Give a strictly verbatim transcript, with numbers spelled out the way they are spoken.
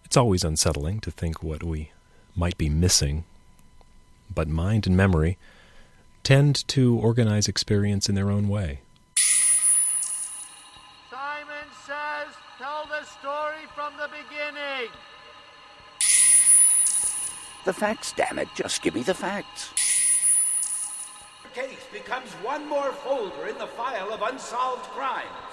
It's always unsettling to think what we might be missing, but mind and memory tend to organize experience in their own way. Simon says, tell the story from the beginning. The facts, damn it. Just give me the facts. The case becomes one more folder in the file of unsolved crime.